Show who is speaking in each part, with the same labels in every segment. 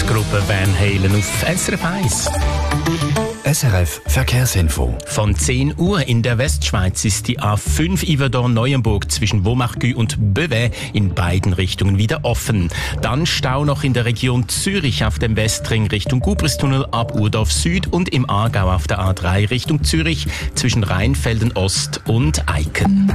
Speaker 1: Gruppe Van Halen auf SRF 1.
Speaker 2: SRF Verkehrsinfo.
Speaker 1: Von 10 Uhr in der Westschweiz ist die A5 Yverdon-Neuenburg zwischen Vaumarcus und Beauvais in beiden Richtungen wieder offen. Dann Stau noch in der Region Zürich auf dem Westring Richtung Gubristunnel ab Urdorf Süd und im Aargau auf der A3 Richtung Zürich zwischen Rheinfelden Ost und Eiken.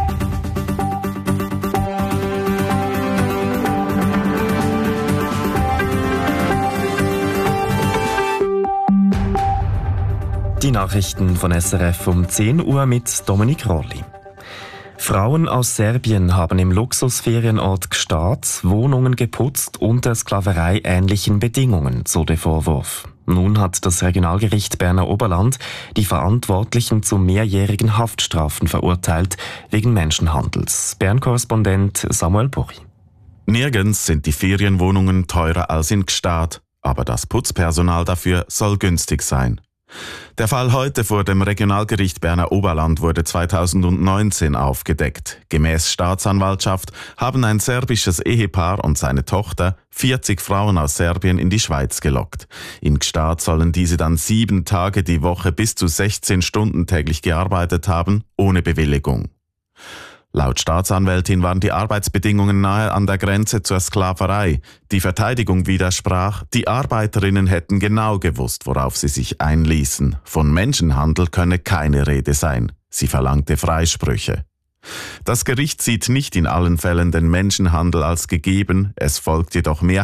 Speaker 3: Die Nachrichten von SRF um 10 Uhr mit Dominik Rolli. Frauen aus Serbien haben im Luxusferienort Gstaad Wohnungen geputzt unter Sklaverei-ähnlichen Bedingungen, so der Vorwurf. Nun hat das Regionalgericht Berner Oberland die Verantwortlichen zu mehrjährigen Haftstrafen verurteilt wegen Menschenhandels. Bern-Korrespondent Samuel Buchi.
Speaker 4: Nirgends sind die Ferienwohnungen teurer als in Gstaad, aber das Putzpersonal dafür soll günstig sein. Der Fall heute vor dem Regionalgericht Berner Oberland wurde 2019 aufgedeckt. Gemäß Staatsanwaltschaft haben ein serbisches Ehepaar und seine Tochter 40 Frauen aus Serbien in die Schweiz gelockt. In Gstaad sollen diese dann 7 Tage die Woche bis zu 16 Stunden täglich gearbeitet haben, ohne Bewilligung. Laut Staatsanwältin waren die Arbeitsbedingungen nahe an der Grenze zur Sklaverei. Die Verteidigung widersprach, die Arbeiterinnen hätten genau gewusst, worauf sie sich einließen. Von Menschenhandel könne keine Rede sein. Sie verlangte Freisprüche. Das Gericht sieht nicht in allen Fällen den Menschenhandel als gegeben, es folgt jedoch mehr